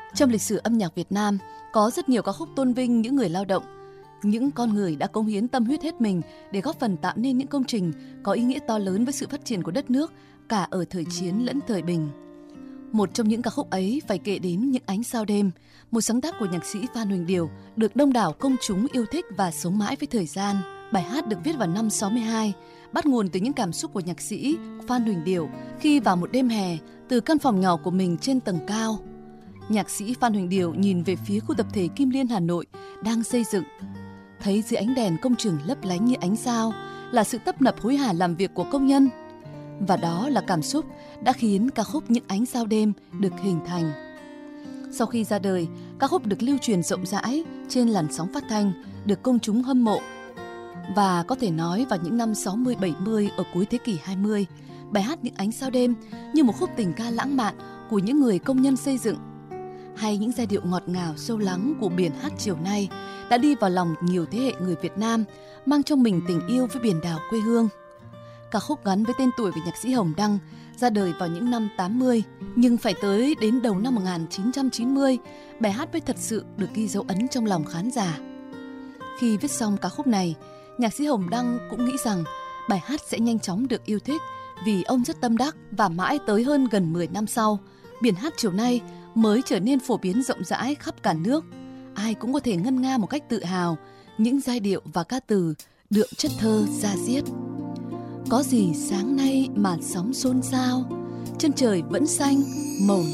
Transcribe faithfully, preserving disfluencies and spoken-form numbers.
Trong lịch sử âm nhạc Việt Nam, có rất nhiều ca khúc tôn vinh những người lao động, những con người đã cống hiến tâm huyết hết mình để góp phần tạo nên những công trình có ý nghĩa to lớn với sự phát triển của đất nước, cả ở thời chiến lẫn thời bình. Một trong những ca khúc ấy phải kể đến Những ánh sao đêm, một sáng tác của nhạc sĩ Phan Huỳnh Điểu, được đông đảo công chúng yêu thích và sống mãi với thời gian. Bài hát được viết vào năm sáu mươi hai, bắt nguồn từ những cảm xúc của nhạc sĩ Phan Huỳnh Điểu khi vào một đêm hè, từ căn phòng nhỏ của mình trên tầng cao, nhạc sĩ Phan Huỳnh Điểu nhìn về phía khu tập thể Kim Liên Hà Nội đang xây dựng. Thấy dưới ánh đèn công trường lấp lánh như ánh sao là sự tấp nập hối hả làm việc của công nhân. Và đó là cảm xúc đã khiến ca khúc Những ánh sao đêm được hình thành. Sau khi ra đời, ca khúc được lưu truyền rộng rãi trên làn sóng phát thanh, được công chúng hâm mộ. Và có thể nói vào những năm sáu mươi bảy mươi ở cuối thế kỷ hai mươi, bài hát Những ánh sao đêm như một khúc tình ca lãng mạn của những người công nhân xây dựng, hay những giai điệu ngọt ngào sâu lắng của Biển hát chiều nay đã đi vào lòng nhiều thế hệ người Việt Nam, mang trong mình tình yêu với biển đảo quê hương. Ca khúc gắn với tên tuổi của nhạc sĩ Hồng Đăng, ra đời vào những năm tám mươi, nhưng phải tới đến đầu năm một nghìn chín trăm chín mươi, bài hát mới thật sự được ghi dấu ấn trong lòng khán giả. Khi viết xong ca khúc này, nhạc sĩ Hồng Đăng cũng nghĩ rằng bài hát sẽ nhanh chóng được yêu thích vì ông rất tâm đắc, và mãi tới hơn gần mười năm sau, Biển hát chiều nay mới trở nên phổ biến rộng rãi khắp cả nước. Ai cũng có thể ngân nga một cách tự hào những giai điệu và ca từ đượm chất thơ da diết. Có gì sáng nay mà sóng xôn xao, chân trời vẫn xanh màu